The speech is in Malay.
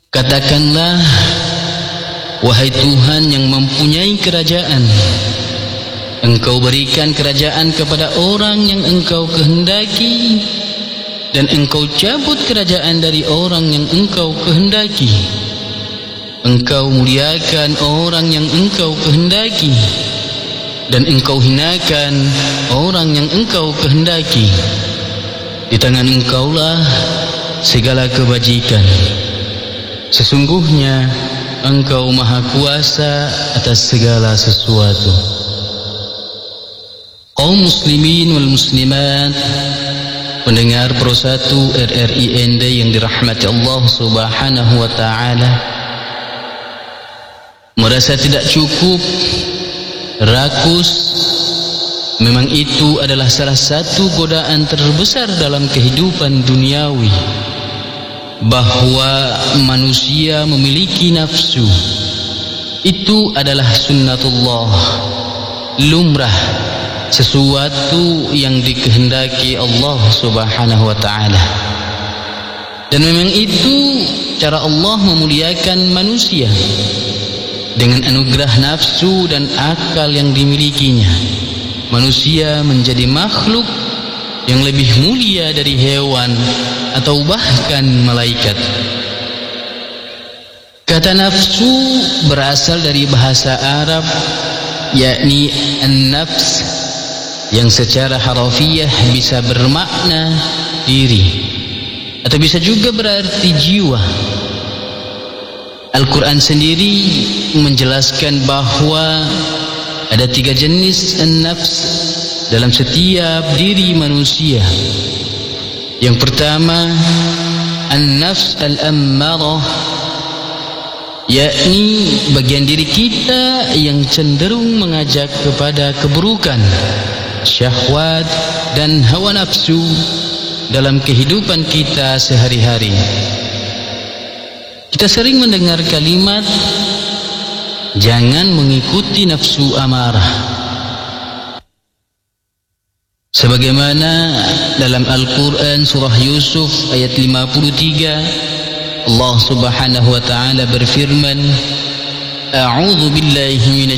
Katakanlah, wahai Tuhan yang mempunyai kerajaan, Engkau berikan kerajaan kepada orang yang Engkau kehendaki, dan Engkau cabut kerajaan dari orang yang Engkau kehendaki. Engkau muliakan orang yang Engkau kehendaki, dan Engkau hinakan orang yang Engkau kehendaki. Di tangan Engkaulah segala kebajikan. Sesungguhnya Engkau maha kuasa atas segala sesuatu. Kaum muslimin wal muslimat, pendengar Pro 1 RRI ND yang dirahmati Allah Subhanahu wa taala, merasa tidak cukup, rakus, memang itu adalah salah satu godaan terbesar dalam kehidupan duniawi, bahwa manusia memiliki nafsu. Itu adalah sunnatullah, lumrah, sesuatu yang dikehendaki Allah Subhanahu wa taala. Dan memang itu cara Allah memuliakan manusia, dengan anugerah nafsu dan akal yang dimilikinya. Manusia menjadi makhluk yang lebih mulia dari hewan atau bahkan malaikat. Kata nafsu berasal dari bahasa Arab, yakni an-nafs, yang secara harafiah bisa bermakna diri, atau bisa juga berarti jiwa. Al-Quran sendiri menjelaskan bahwa ada 3 jenis an-nafs dalam setiap diri manusia. Yang pertama, an-nafs al-ammarah, yakni bagian diri kita yang cenderung mengajak kepada keburukan, syahwat dan hawa nafsu dalam kehidupan kita sehari-hari. Kita sering mendengar kalimat, jangan mengikuti nafsu amarah. Sebagaimana dalam Al-Quran surah Yusuf ayat 53, Allah Subhanahu wa taala berfirman, A'udzu billahi